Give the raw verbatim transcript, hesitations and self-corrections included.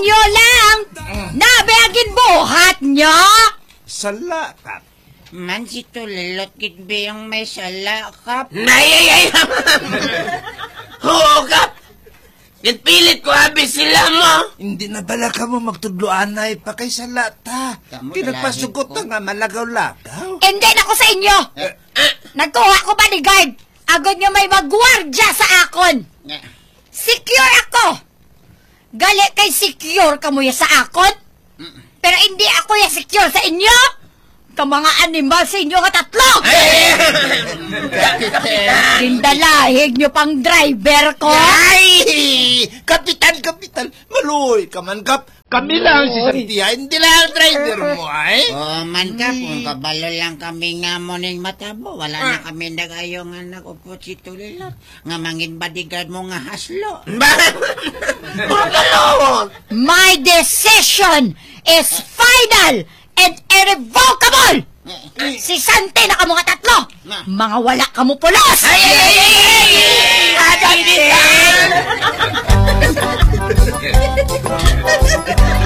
inyo lang. Nabiyagin buhat nyo. Sala, Kap. Man, si Tulilot, kitbe yung may sala, Kap. Nayayay! Oo, Kap! Pilit ko abis sila mo! Hindi na bala ka mo magtudloanay pa kay sala ta. Pinagpasugot na nga malagaw-lagaw. Hindi na ko sa inyo. Uh, uh, Nagkuha ko bodyguard. Agad nyo may magwardya sa akon. Secure ako. Gali kay secure kamuya sa akon. Pero hindi ako ya secure sa inyo. Ka mga animal sa inyo nga tatlo. Dindalahig nyo pang driver ko. Ay! Kapitan, kapitan. Maluoy ka man, Kap. Kami lang si Santia. Hindi lang ang driver mo, ay. Oh, man, Kap. Kung kabalo lang kami nga mo ning matabo, wala na kami nag-ayo nga nag-upot si Tulilot. Nga mangin bodyguard mo nga haslo. My decision is final and irrevocable! Si Sante na kamo nga tatlo! Mga wala kamo pulos! Ay, ay, ay, ay, ay,